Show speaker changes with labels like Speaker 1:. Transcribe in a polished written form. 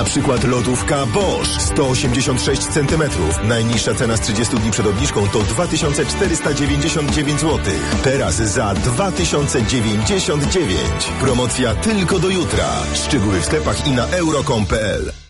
Speaker 1: Na przykład lodówka Bosch 186 cm. Najniższa cena z 30 dni przed obniżką to 2499 zł. Teraz za 2099. Promocja tylko do jutra. Szczegóły w sklepach i na euro.com.pl.